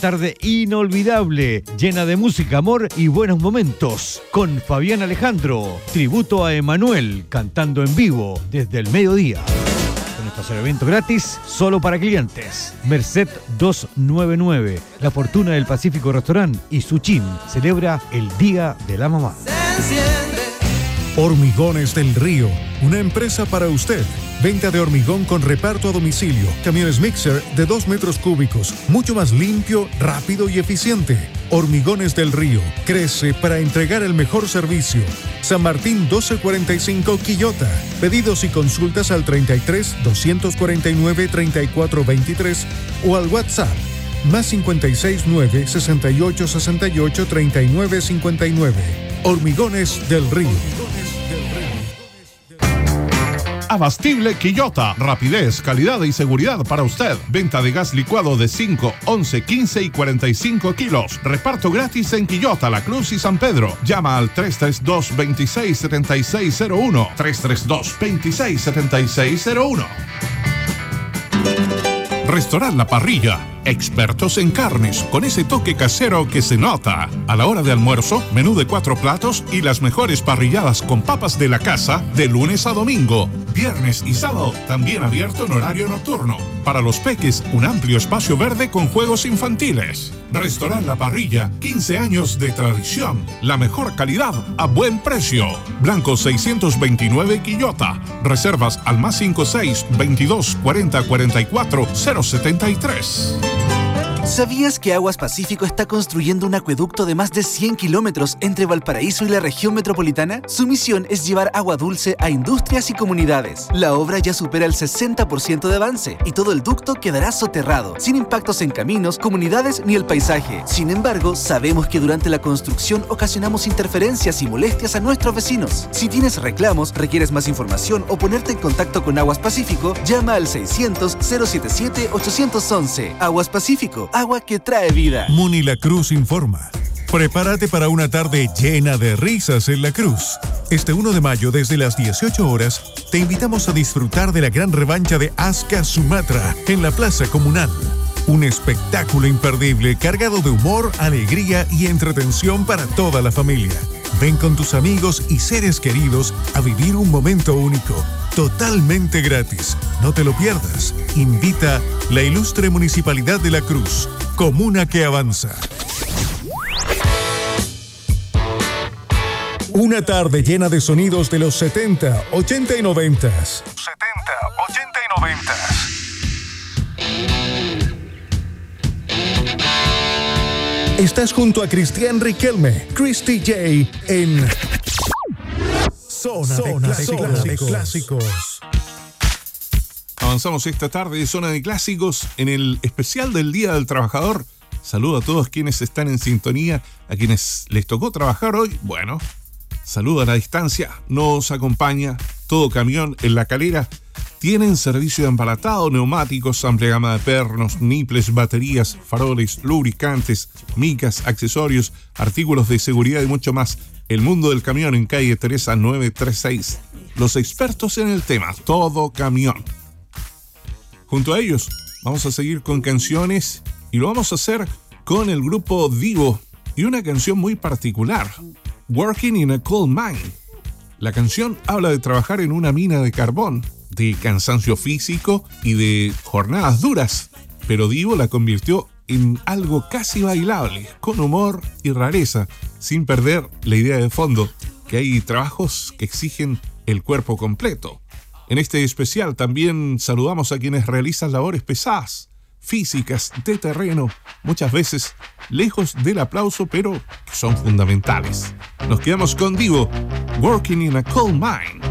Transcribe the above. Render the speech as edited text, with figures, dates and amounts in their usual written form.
tarde inolvidable, llena de música, amor y buenos momentos. Con Fabián Alejandro, tributo a Emanuel, cantando en vivo desde el mediodía. Con nuestro evento gratis, solo para clientes. Merced 299, La Fortuna del Pacífico Restaurant y Suchín celebra el Día de la Mamá. Hormigones del Río, una empresa para usted. Venta de hormigón con reparto a domicilio. Camiones mixer de 2 metros cúbicos. Mucho más limpio, rápido y eficiente. Hormigones del Río. Crece para entregar el mejor servicio. San Martín 1245 Quillota. Pedidos y consultas al 33 249 3423 o al WhatsApp más 569 68 68 39 59. Hormigones del Río. Abastible Quillota, rapidez, calidad y seguridad para usted. Venta de gas licuado de 5, 11, 15 y 45 kilos. Reparto gratis en Quillota, La Cruz y San Pedro. Llama al 332-267601. 332-267601. Restaurant La Parrilla. Expertos en carnes, con ese toque casero que se nota. A la hora de almuerzo, menú de 4 platos y las mejores parrilladas con papas de la casa de lunes a domingo. Viernes y sábado, también abierto en horario nocturno. Para los peques, un amplio espacio verde con juegos infantiles. Restaurant La Parrilla, 15 años de tradición. La mejor calidad a buen precio. Blanco 629 Quillota. Reservas al más 56 22 40 44 073. ¿Sabías que Aguas Pacífico está construyendo un acueducto de más de 100 kilómetros entre Valparaíso y la región metropolitana? Su misión es llevar agua dulce a industrias y comunidades. La obra ya supera el 60% de avance y todo el ducto quedará soterrado, sin impactos en caminos, comunidades ni el paisaje. Sin embargo, sabemos que durante la construcción ocasionamos interferencias y molestias a nuestros vecinos. Si tienes reclamos, requieres más información o ponerte en contacto con Aguas Pacífico, llama al 600-077-811. Aguas Pacífico. Agua que trae vida. Muni La Cruz informa. Prepárate para una tarde llena de risas en La Cruz. Este 1 de mayo, desde las 18 horas, te invitamos a disfrutar de la gran revancha de Asca Sumatra en la Plaza Comunal. Un espectáculo imperdible cargado de humor, alegría y entretención para toda la familia. Ven con tus amigos y seres queridos a vivir un momento único, totalmente gratis. No te lo pierdas. Invita la ilustre Municipalidad de La Cruz, comuna que avanza. Una tarde llena de sonidos de los 70, 80 y 90. 70, 80 y 90. Estás junto a Cristian Riquelme, Christy J, en Zona de Clásicos. Avanzamos esta tarde de Zona de Clásicos en el especial del Día del Trabajador. Saludo a todos quienes están en sintonía, a quienes les tocó trabajar hoy. Bueno, saludo a la distancia. Nos acompaña Todo Camión en La Calera. Tienen servicio de embalatado, neumáticos, amplia gama de pernos, niples, baterías, faroles, lubricantes, micas, accesorios, artículos de seguridad y mucho más. El mundo del camión en calle Teresa 936. Los expertos en el tema, Todo Camión. Junto a ellos vamos a seguir con canciones y lo vamos a hacer con el grupo Divo y una canción muy particular, Working in a Coal Mine. La canción habla de trabajar en una mina de carbón, de cansancio físico y de jornadas duras, pero Divo la convirtió en algo casi bailable, con humor y rareza, sin perder la idea de fondo, que hay trabajos que exigen el cuerpo completo. En este especial también saludamos a quienes realizan labores pesadas, físicas, de terreno, muchas veces lejos del aplauso, pero que son fundamentales. Nos quedamos con Divo, Working in a Coal Mine.